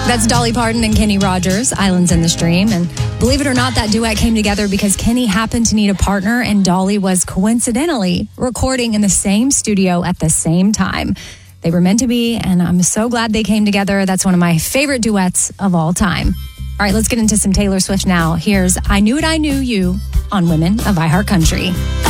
That's Dolly Parton and Kenny Rogers, Islands in the Stream. And believe it or not, that duet came together because Kenny happened to need a partner and Dolly was coincidentally recording in the same studio at the same time. They were meant to be, and I'm so glad they came together. That's one of my favorite duets of all time. All right, let's get into some Taylor Swift now. Here's I Knew It, I Knew You on Women of iHeartCountry.